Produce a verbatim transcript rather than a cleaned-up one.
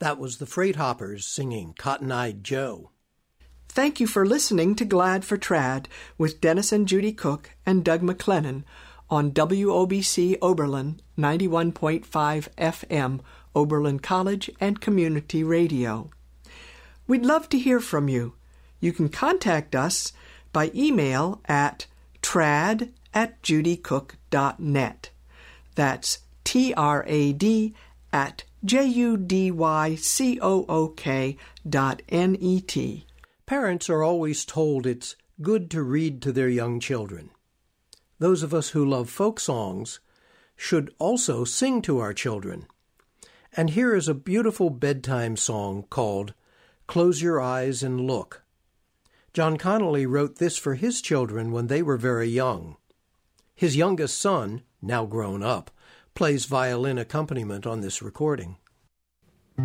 That was the Freight Hoppers singing Cotton-Eyed Joe. Thank you for listening to Glad for Trad with Dennis and Judy Cook and Doug McLennan on W O B C Oberlin ninety-one point five F M, Oberlin College and Community Radio. We'd love to hear from you. You can contact us by email at trad at judycook dot net. That's T R A D at J U D Y C O O K dot N E T. Parents are always told it's good to read to their young children. Those of us who love folk songs should also sing to our children. And here is a beautiful bedtime song called Close Your Eyes and Look. John Connolly wrote this for his children when they were very young. His youngest son, now grown up, plays violin accompaniment on this recording.